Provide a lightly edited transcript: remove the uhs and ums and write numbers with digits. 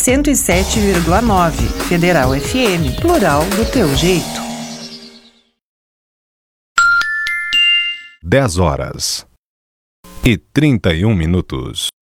107,9. Federal FM, plural do teu jeito. 10h31.